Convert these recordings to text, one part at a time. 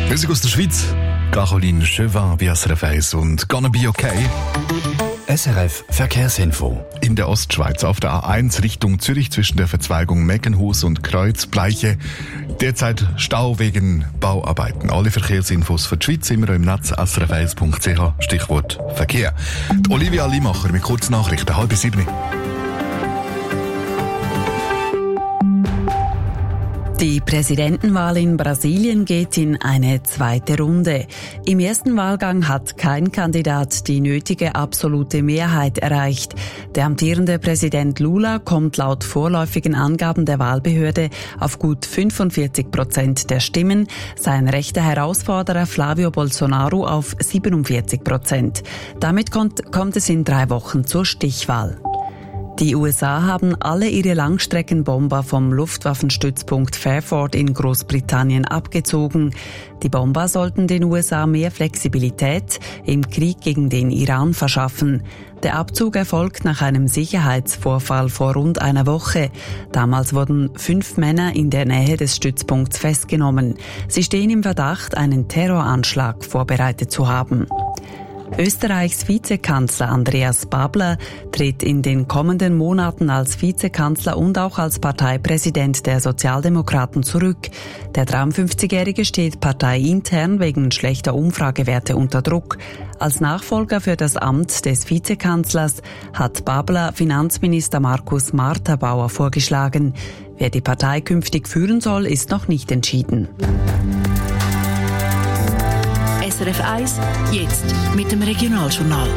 Musik aus der Schweiz. Caroline Chauvin bei SRF 1 und Gonna Be Okay. SRF Verkehrsinfo. In der Ostschweiz auf der A1 Richtung Zürich zwischen der Verzweigung Meckenhus und Kreuzbleiche. Derzeit Stau wegen Bauarbeiten. Alle Verkehrsinfos für die Schweiz immer im Netz srf1.ch, Stichwort Verkehr. Die Olivia Limacher mit kurzen Nachrichten, 6:30. Die Präsidentenwahl in Brasilien geht in eine zweite Runde. Im ersten Wahlgang hat kein Kandidat die nötige absolute Mehrheit erreicht. Der amtierende Präsident Lula kommt laut vorläufigen Angaben der Wahlbehörde auf gut 45% der Stimmen, sein rechter Herausforderer Flavio Bolsonaro auf 47%. Damit kommt es in 3 Wochen zur Stichwahl. Die USA haben alle ihre Langstreckenbomber vom Luftwaffenstützpunkt Fairford in Großbritannien abgezogen. Die Bomber sollten den USA mehr Flexibilität im Krieg gegen den Iran verschaffen. Der Abzug erfolgt nach einem Sicherheitsvorfall vor rund einer Woche. Damals wurden 5 Männer in der Nähe des Stützpunkts festgenommen. Sie stehen im Verdacht, einen Terroranschlag vorbereitet zu haben. Österreichs Vizekanzler Andreas Babler tritt in den kommenden Monaten als Vizekanzler und auch als Parteipräsident der Sozialdemokraten zurück. Der 53-Jährige steht parteiintern wegen schlechter Umfragewerte unter Druck. Als Nachfolger für das Amt des Vizekanzlers hat Babler Finanzminister Markus Marthabauer vorgeschlagen. Wer die Partei künftig führen soll, ist noch nicht entschieden. SRF 1, jetzt mit dem Regionaljournal.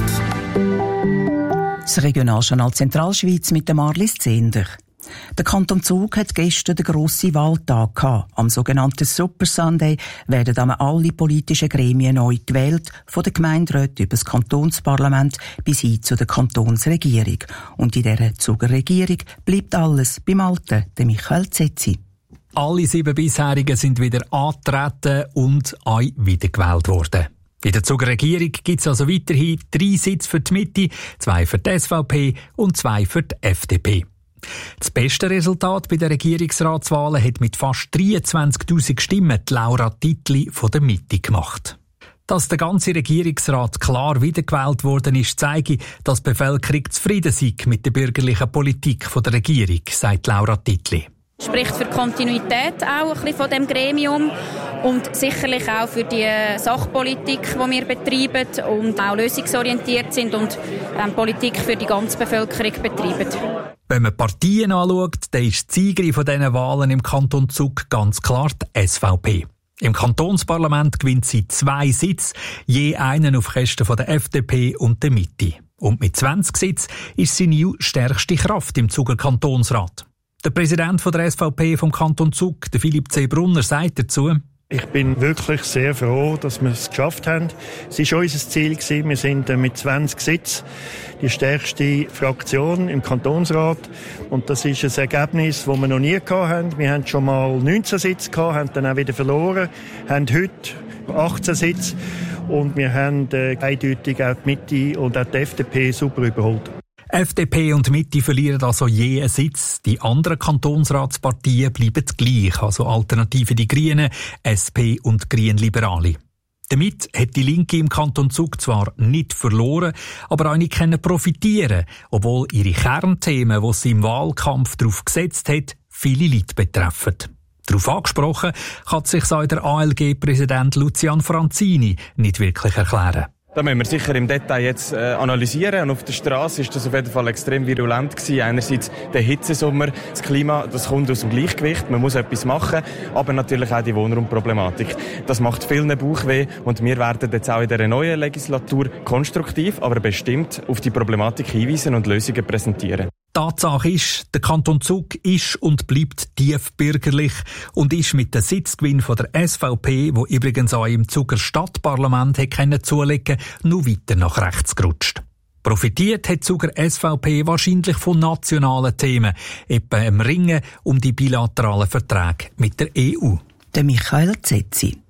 Das Regionaljournal Zentralschweiz mit dem Marlies Zehnder. Der Kanton Zug hat gestern den grossen Wahltag gehabt. Am sogenannten Super Sunday werden dann alle politischen Gremien neu gewählt, von der Gemeinderäten über das Kantonsparlament bis hin zu der Kantonsregierung. Und in dieser Zuger Regierung bleibt alles beim Alten, der Michael Zetzi. Alle 7 bisherigen sind wieder angetreten und auch wiedergewählt worden. In der Zuger Regierung gibt es also weiterhin 3 Sitze für die Mitte, 2 für die SVP und 2 für die FDP. Das beste Resultat bei den Regierungsratswahlen hat mit fast 23'000 Stimmen die Laura Titli von der Mitte gemacht. Dass der ganze Regierungsrat klar wiedergewählt worden ist, zeige, dass die Bevölkerung zufrieden sei mit der bürgerlichen Politik der Regierung, sagt Laura Titli. Spricht für die Kontinuität auch ein bisschen von dem Gremium und sicherlich auch für die Sachpolitik, die wir betreiben und auch lösungsorientiert sind und Politik für die ganze Bevölkerung betreiben. Wenn man Partien anschaut, dann ist die Siegerin von diesen Wahlen im Kanton Zug ganz klar die SVP. Im Kantonsparlament gewinnt sie 2 Sitze, je einen auf Kosten von der FDP und der Mitte. Und mit 20 Sitzen ist sie die stärkste Kraft im Zuger Kantonsrat. Der Präsident der SVP vom Kanton Zug, der Philipp C. Brunner, sagt dazu: Ich bin wirklich sehr froh, dass wir es geschafft haben. Es war unser Ziel gewesen. Wir sind mit 20 Sitzen die stärkste Fraktion im Kantonsrat. Und das ist ein Ergebnis, das wir noch nie hatten. Wir hatten schon mal 19 Sitze gehabt, haben dann auch wieder verloren, haben heute 18 Sitze. Und wir haben eindeutig auch die Mitte und auch die FDP super überholt. FDP und Mitte verlieren also je einen Sitz. Die anderen Kantonsratsparteien bleiben gleich, also Alternative die Grünen, SP und Grünliberale. Damit hat die Linke im Kanton Zug zwar nicht verloren, aber auch nicht profitieren, obwohl ihre Kernthemen, die sie im Wahlkampf darauf gesetzt hat, viele Leute betreffen. Darauf angesprochen kann sich auch der ALG-Präsident Lucian Franzini nicht wirklich erklären. Da müssen wir sicher im Detail jetzt analysieren. Und auf der Straße ist das auf jeden Fall extrem virulent gewesen. Einerseits der Hitzesommer, das Klima, das kommt aus dem Gleichgewicht. Man muss etwas machen, aber natürlich auch die Wohnraumproblematik. Das macht vielen Bauchweh und wir werden jetzt auch in dieser neuen Legislatur konstruktiv, aber bestimmt auf die Problematik hinweisen und Lösungen präsentieren. Tatsache ist, der Kanton Zug ist und bleibt tiefbürgerlich und ist mit dem Sitzgewinn von der SVP, wo übrigens auch im Zuger Stadtparlament hätte zulegen können, noch weiter nach rechts gerutscht. Profitiert hat Zuger SVP wahrscheinlich von nationalen Themen, etwa im Ringen um die bilateralen Verträge mit der EU. Der Michael Zetzi.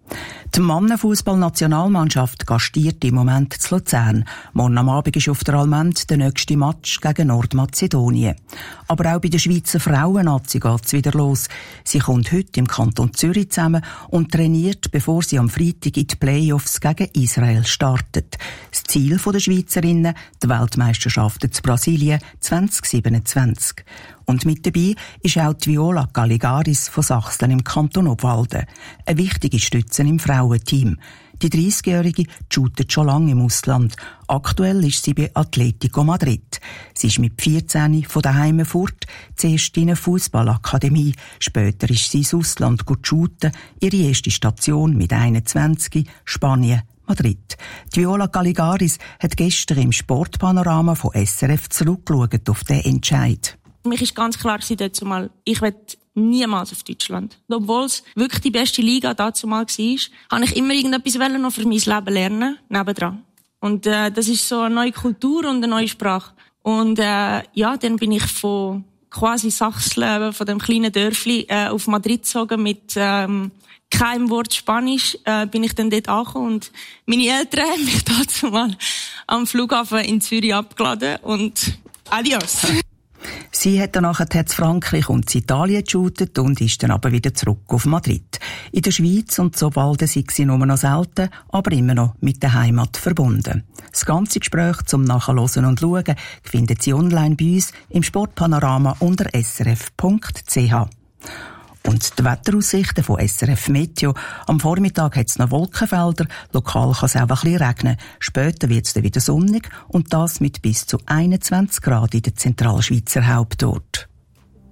Die Mannenfußball-Nationalmannschaft gastiert im Moment zu Luzern. Morgen am Abend ist auf der Allmend der nächste Match gegen Nordmazedonien. Aber auch bei der Schweizer Frauennazi geht es wieder los. Sie kommt heute im Kanton Zürich zusammen und trainiert, bevor sie am Freitag in die Playoffs gegen Israel startet. Das Ziel der Schweizerinnen, die Weltmeisterschaften zu Brasilien 2027. Und mit dabei ist auch die Viola Galligaris von Sachsen im Kanton Obwalden. Eine wichtige Stütze im Frauenteam. Die 30-Jährige shootet schon lange im Ausland. Aktuell ist sie bei Atletico Madrid. Sie ist mit 14 von daheim fort, zuerst in eine Fußballakademie. Später ist sie ins Ausland shooten. Ihre erste Station mit 21, Spanien, Madrid. Die Viola Galligaris hat gestern im Sportpanorama von SRF zurückgeschaut auf den Entscheid. Für mich war ganz klar dort zumal, ich will niemals auf Deutschland. Obwohl es wirklich die beste Liga dazu mal war, habe ich immer irgendetwas noch für mein Leben lernen, nebendran. Und das ist so eine neue Kultur und eine neue Sprache. Und dann bin ich von quasi Sachsen, von dem kleinen Dörfli, auf Madrid gezogen mit keinem Wort Spanisch, bin ich dann dort angekommen und meine Eltern haben mich dazu mal am Flughafen in Zürich abgeladen und adios. Sie hat dann nachher in Frankreich und in Italien geshootet und ist dann aber wieder zurück auf Madrid. In der Schweiz und so bald sei sie nur noch selten, aber immer noch mit der Heimat verbunden. Das ganze Gespräch zum Nachhören und Schauen finden Sie online bei uns im Sportpanorama unter srf.ch. Und die Wetteraussichten von SRF Meteo. Am Vormittag hat es noch Wolkenfelder, lokal kann es auch ein bisschen regnen. Später wird es dann wieder sonnig und das mit bis zu 21 Grad in der Zentralschweizer Hauptort.